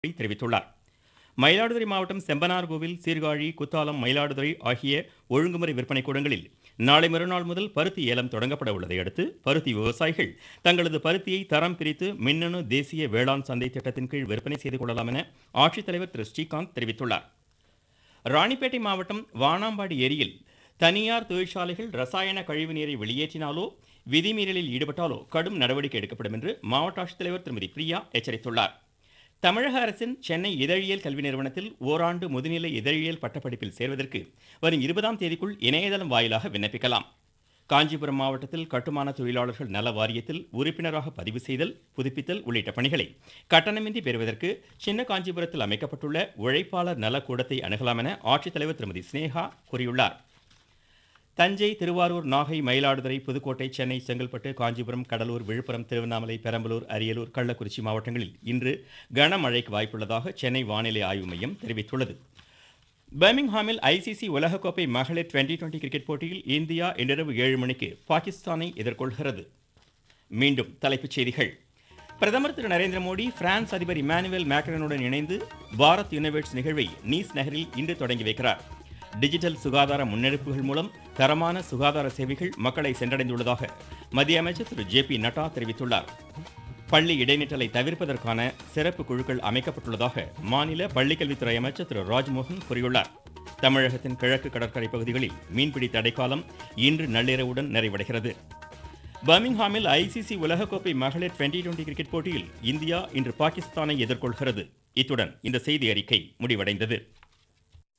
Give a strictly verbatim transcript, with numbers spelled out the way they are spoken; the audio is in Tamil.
தெரிவித்துள்ளார். மயிலாடுதுறை மாவட்டம் செம்பனார்கோவில், சீர்காழி, குத்தாலம், மயிலாடுதுறை ஆகிய ஒழுங்குமுறை விற்பனை கூடங்களில் நாளை மறுநாள் முதல் பருத்தி ஏலம் தொடங்கப்பட உள்ளதை அடுத்து பருத்தி விவசாயிகள் தங்களது பருத்தியை தரம் பிரித்து மின்னணு தேசிய வேளாண் சந்தை திட்டத்தின் கீழ் விற்பனை செய்து கொள்ளலாம் என ஆட்சித்தலைவர் திரு ஸ்ரீகாந்த் தெரிவித்துள்ளார். ராணிப்பேட்டை மாவட்டம் வானாம்பாடி ஏரியில் தனியார் தொழிற்சாலைகள் ரசாயன கழிவு நீரை வெளியேற்றினாலோ விதிமீறலில் ஈடுபட்டாலோ கடும் நடவடிக்கை எடுக்கப்படும் என்று மாவட்ட ஆட்சித்தலைவர் திருமதி பிரியா எச்சரித்துள்ளார். தமிழக அரசின் சென்னை இதழியல் கல்வி நிறுவனத்தில் ஓராண்டு முதுநிலை இதழியல் பட்டப்படிப்பில் சேர்வதற்கு வரும் இருபதாம் தேதிக்குள் இணையதளம் வாயிலாக விண்ணப்பிக்கலாம். காஞ்சிபுரம் மாவட்டத்தில் கட்டுமான தொழிலாளர்கள் நல வாரியத்தில் உறுப்பினராக பதிவு செய்தல், புதுப்பித்தல் உள்ளிட்ட பணிகளை கட்டணமின்றி பெறுவதற்கு சின்ன காஞ்சிபுரத்தில் அமைக்கப்பட்டுள்ள உழைப்பாளர் நல கூடத்தை அணுகலாம் என ஆட்சித்தலைவர் திருமதி ஸ்னேகா கூறியுள்ளார். தஞ்சை, திருவாரூர், நாகை, மயிலாடுதுறை, புதுக்கோட்டை, சென்னை, செங்கல்பட்டு, காஞ்சிபுரம், கடலூர், விழுப்புரம், திருவண்ணாமலை, பெரம்பலூர், அரியலூர், கள்ளக்குறிச்சி மாவட்டங்களில் இன்று கனமழைக்கு வாய்ப்புள்ளதாக சென்னை வானிலை ஆய்வு மையம் தெரிவித்துள்ளது. பர்மிங்ஹாமில் ஐசிசி உலகக்கோப்பை மகளிர் டுவெண்டி டுவெண்டி கிரிக்கெட் போட்டியில் இந்தியா இன்றிரவு ஏழு மணிக்கு பாகிஸ்தானை எதிர்கொள்கிறது. மீண்டும் தலைப்புச் செய்திகள். பிரதமர் திரு நரேந்திர மோடி பிரான்ஸ் அதிபர் இமானுவேல் மேக்ரனுடன் இணைந்து பாரத் யுனிவர்ஸ் நிகழ்வை நீஸ் நகரில் இன்று தொடங்கி வைக்கிறார். டிஜிட்டல் சுகாதார முன்னெடுப்புகள் மூலம் தரமான சுகாதார சேவைகள் மக்களை சென்றடைந்துள்ளதாக மத்திய அமைச்சர் திரு ஜே பி நட்டா தெரிவித்துள்ளார். பள்ளி இடைநிற்றலை தவிர்ப்பதற்கான சிறப்பு குழுக்கள் அமைக்கப்பட்டுள்ளதாக மாநில பள்ளிக்கல்வித்துறை அமைச்சர் திரு ராஜ்மோகன் கூறியுள்ளார். தமிழகத்தின் கிழக்கு கடற்கரை பகுதிகளில் மீன்பிடி தடைக்காலம் இன்று நள்ளிரவுடன் நிறைவடைகிறது. பர்மிங்ஹாமில் ஐசிசி உலகக்கோப்பை மகளிர் டுவெண்டி டுவெண்டி கிரிக்கெட் போட்டியில் இந்தியா இன்று பாகிஸ்தானை எதிர்கொள்கிறது. இத்துடன் இந்த செய்தி அறிக்கை முடிவடைந்தது.